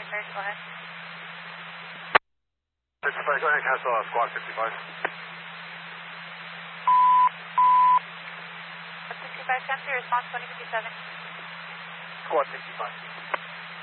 Bird, go ahead. 55, go ahead and cancel squad 55. 55, cancel your response 2057. Squad 65.